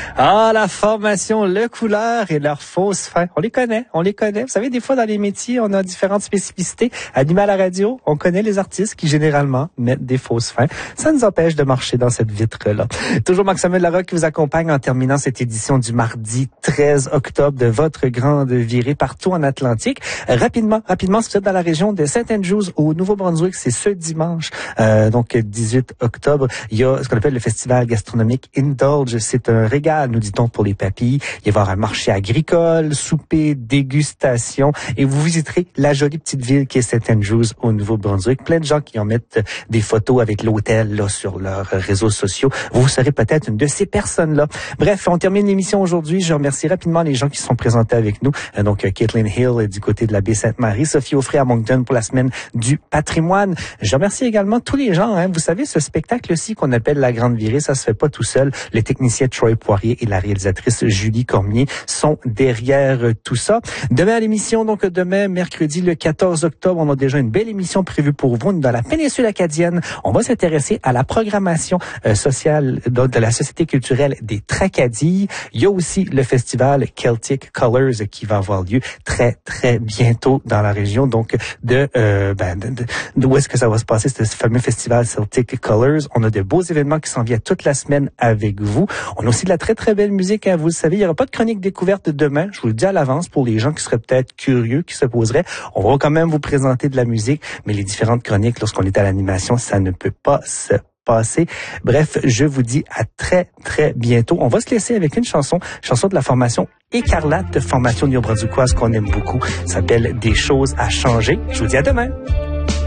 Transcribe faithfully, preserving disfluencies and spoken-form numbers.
Ah, la formation Le Couleur et leurs fausses fins. On les connaît, on les connaît. Vous savez, des fois, dans les métiers, on a différentes spécificités. Animé à la radio, on connaît les artistes qui, généralement, mettent des fausses fins. Ça nous empêche de marcher dans cette vitre-là. Toujours Marc-Samuel Larocque qui vous accompagne en terminant cette édition du mardi treize octobre de votre grande virée partout en Atlantique. Rapidement, rapidement, si vous êtes dans la région de Saint Andrews au Nouveau-Brunswick, c'est ce dimanche, euh, donc dix-huit octobre. Il y a ce qu'on appelle le festival gastronomique Indulge. C'est un régal, nous dit-on, pour les papilles. Il va y avoir un marché agricole, souper, dégustation, et vous visiterez la jolie petite ville qui est Saint Andrews au Nouveau-Brunswick. Plein de gens qui en mettent des photos avec l'hôtel là sur leurs réseaux sociaux. Vous serez peut-être une de ces personnes-là. Bref, on termine l'émission aujourd'hui. Je remercie rapidement les gens qui sont présentés avec nous. Donc, Caitlin Hill du côté de la baie Sainte-Marie, Sophie Aufray à Moncton pour la semaine du patrimoine. Je remercie également tous les gens. Hein. Vous savez, ce spectacle-ci qu'on appelle la Grande Virée, ça se fait pas tout seul. Le technicien Troy Poirier et la réalisatrice Julie Cormier sont derrière tout ça. Demain à l'émission, donc demain, mercredi le quatorze octobre, on a déjà une belle émission prévue pour vous dans la péninsule acadienne. On va s'intéresser à la programmation euh, sociale de, de la Société culturelle des Tracadilles. Il y a aussi le festival Celtic Colors qui va avoir lieu très, très bientôt dans la région. Donc, de, euh, ben, de, de, de où est-ce que ça va se passer, ce fameux festival Celtic Colors. On a de beaux événements qui s'en viennent toute la semaine avec vous. On a aussi de la très, très belle musique. Hein. Vous le savez, il n'y aura pas de chronique découverte demain. Je vous le dis à l'avance pour les gens qui seraient peut-être curieux, qui se poseraient. On va quand même vous présenter de la musique, mais les différentes chroniques, lorsqu'on est à l'animation, ça ne peut pas se passer. Bref, je vous dis à très, très bientôt. On va se laisser avec une chanson, chanson de la formation Écarlate, formation néo-brunswickoise qu'on aime beaucoup. Ça s'appelle Des choses à changer. Je vous dis à demain.